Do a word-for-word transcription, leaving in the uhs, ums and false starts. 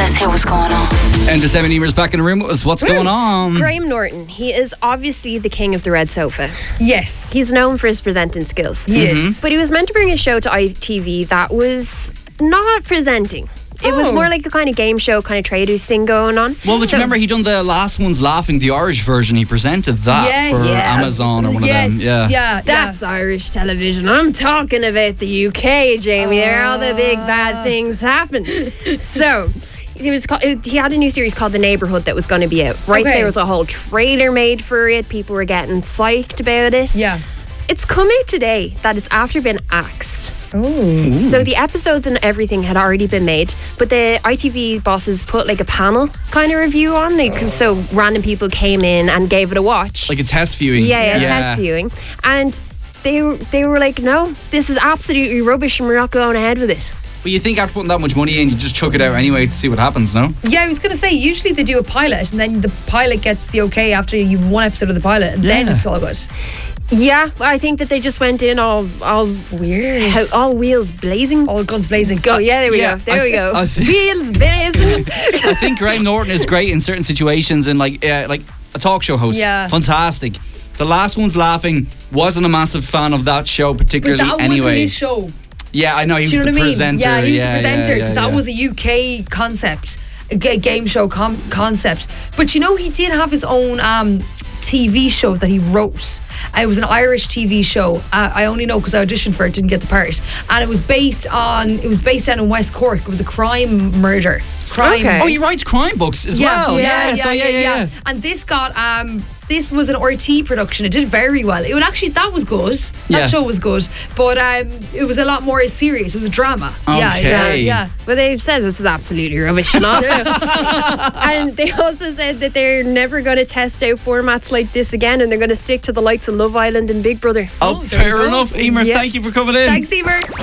Let's hear what's going on. Entertainment Emer's back in the room with us. What's going on? Graham Norton. He is obviously the king of the red sofa. Yes. He's known for his presenting skills. Yes. Mm-hmm. But he was meant to bring a show to I T V that was not presenting. It was Oh. more like a kind of game show, kind of traders thing going on. Well, but So- you remember he done the Last One's Laughing, the Irish version. He presented that Yes. for Yeah. Amazon or one yes. of them. Yeah. Yeah. That's Irish television. I'm talking about the U K, Jamie. There all the big bad things happen. So, it was called, he had a new series called The Neighbourhood that was going to be out. Right, Okay. there was a whole trailer made for it. People were getting psyched about it. Yeah. It's come out today that it's after been axed. Oh. So the episodes and everything had already been made, but the I T V bosses put like a panel kind of review on. Like, so random people came in and gave it a watch. Like a test viewing. Yeah, yeah, test viewing. And they they were like, no, this is absolutely rubbish and we're not going ahead with it. But you think after putting that much money in, you just chuck it out anyway to see what happens, no? Yeah, I was going to say, usually they do a pilot and then the pilot gets the okay after you've one episode of the pilot and then Yeah. it's all good. Yeah, well, I think that they just went in all all Weird. how- all wheels blazing. All guns blazing. Go, yeah, there we Yeah, go. There I we thi- go. I thi- Wheels blazing. I think Graham Norton is great in certain situations and like uh, like a talk show host. Yeah. Fantastic. The Last One's Laughing, wasn't a massive fan of that show But particularly that anyway. wasn't his show. Yeah, I know, he Do you was know the what I mean? presenter. Yeah, he was yeah, the presenter yeah, because yeah, that yeah. was a U K concept, a ga- game show com- concept. But you know, he did have his own um, T V show that he wrote. Uh, It was an Irish T V show. Uh, I only know because I auditioned for it, didn't get the part. And it was based on, it was based down in West Cork. It was a crime murder. Crime. Okay. Oh, he writes crime books as Yeah, well. yeah, Yeah, yeah, so yeah, yeah, yeah, yeah. And this got um, this was an R T production. It did very well. It would actually that was good. That Yeah. show was good, but um, it was a lot more serious. It was a drama. Yeah, yeah, Okay. yeah. But they've said this is absolutely rubbish. And, also, and they also said that they're never going to test out formats like this again and they're going to stick to the likes of Love Island and Big Brother. Oh, there you fair go. enough. Emer, Yeah. thank you for coming in. Thanks, Emer.